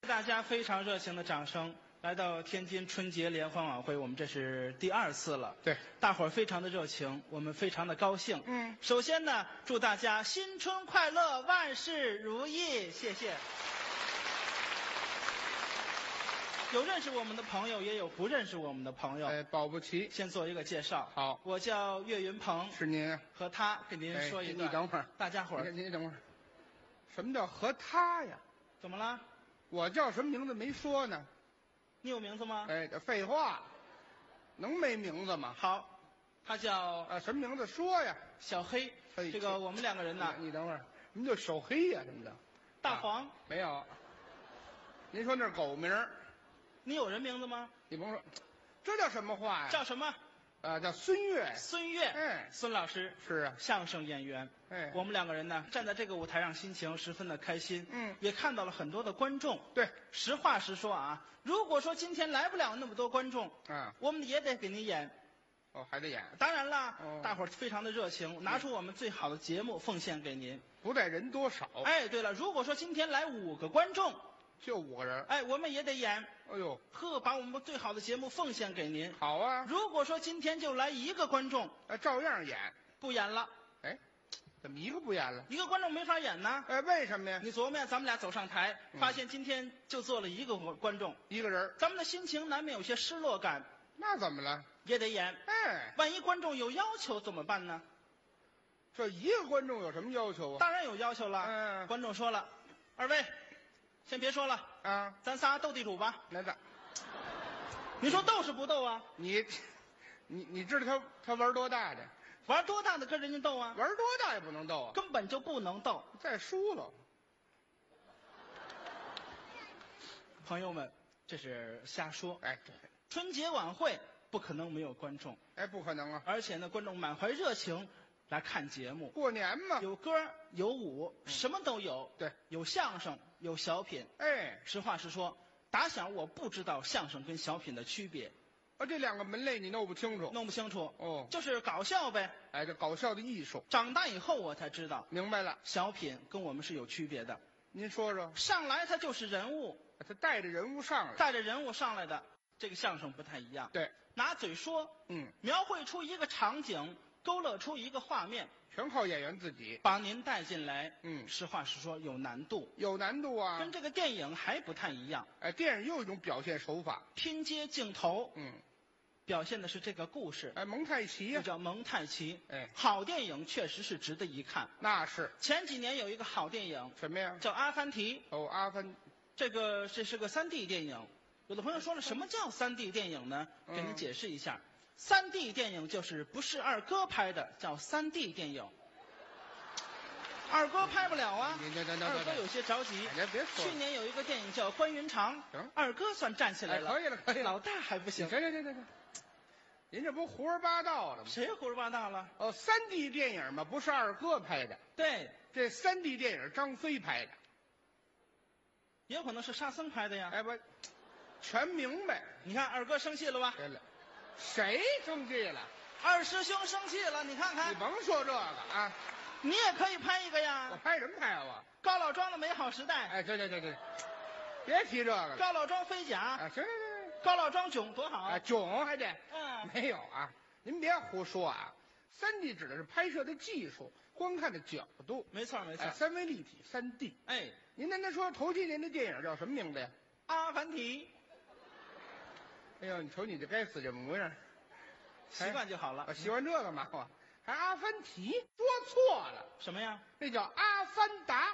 大家非常热情的掌声，来到天津春节联欢晚会，我们这是第2次了。 对， 大伙儿非常的热情，我们非常的高兴。首先呢，祝大家新春快乐，万事如意，谢谢。有认识我们的朋友，也有不认识我们的朋友。 保不齐。 先做一个介绍。 好， 我叫岳云鹏， 是您。 和他给您说一段。 你等会儿， 大家伙儿， 你等会儿。什么叫和他呀？ 怎么了？ 我叫什么名字没说呢？ 你有名字吗？ 这废话，能没名字吗？ 好，他叫什么名字说呀？ 小黑。这个我们2个人呢。 你等会儿，什么叫小黑呀？什么的？ 大黄。 没有。您说那是狗名儿。 你有人名字吗？ 你甭说，这叫什么话呀？ 叫什么？ 叫孙越。 孙越。孙老师是啊， 相声演员。我们2个人呢，站在这个舞台上，心情十分的开心。也看到了很多的观众。 对， 实话实说啊，如果说今天来不了那么多观众，我们也得给您演。 还得演。 当然了，大伙儿非常的热情，拿出我们最好的节目奉献给您。 不在人多少。 对了，如果说今天来5个观众。 就5个人， 我们也得演。 哎呦， 把我们最好的节目奉献给您。 好啊。 如果说今天就来1个观众， 照样演， 不演了。 怎么1个不演了 ？1个观众没法演呢。 为什么呀？ 你琢磨呀，咱们俩走上台，发现今天就坐了1个观众 ，1个人， 咱们的心情难免有些失落感。 那怎么了？ 也得演。万一观众有要求怎么办呢？ 这1个观众有什么要求啊？ 当然有要求了。观众说了：“2位。”先别说了咱仨斗地主吧。 来的， 你说斗是不斗啊？ 你知道他玩多大的？ 玩多大的跟人家斗啊？ 玩多大也不能斗啊， 根本就不能斗。 再输了。 朋友们，这是瞎说。 对， 春节晚会不可能没有观众。 不可能啊！ 而且呢，观众满怀热情。来看节目， 过年嘛， 有歌有舞，什么都有。 对， 有相声，有小品。实话实说，打小我不知道相声跟小品的区别。 这2个门类你弄不清楚？ 弄不清楚。就是搞笑呗。 这搞笑的艺术。 长大以后我才知道， 明白了， 小品跟我们是有区别的。 您说说。 上来他就是人物， 他带着人物上来， 的，这个相声不太一样。 对， 拿嘴说，描绘出一个场景。勾勒出一个画面， 全靠演员自己把您带进来。实话实说，有难度。 有难度啊， 跟这个电影还不太一样。 电影又一种表现手法， 拼接镜头。表现的是这个故事。 蒙太奇呀， 叫蒙太奇。好电影确实是值得一看。 那是。 前几年有一个好电影， 什么呀？ 叫《阿凡提》。 阿凡， 这是个3D 电影。有的朋友说了，什么叫3D 电影呢？给您解释一下。3D 电影就是不是二哥拍的，叫3D 电影。二哥拍不了啊，二哥有些着急。 别说。 去年有一个电影叫《关云长》，二哥算站起来了。 可以了， 老大还不行。 行，您这不胡说八道了吗？ 谁胡说八道了 ？3D 电影嘛，不是二哥拍的。 对， 这3D 电影张飞拍的， 也有可能是沙僧拍的呀。 不，全明白。 你看二哥生气了吧？ 对了。谁生气了？ 二师兄生气了，你看看。 你甭说这个啊， 你也可以拍一个呀。 我拍什么拍啊？ 高老庄的美好时代。 对，别提这个了。 高老庄飞甲。 行。 高老庄囧多好。 囧还得。没有啊，您别胡说啊。3D 指的是拍摄的技术，观看的角度。 没错。 三维立体3D。您那说头些年的电影叫什么名字呀？ 阿凡提。 哎呦，你瞅你这该死这模样， 习惯就好了。 习惯这个嘛，还阿凡提，说错了。 什么呀？ 那叫阿凡达。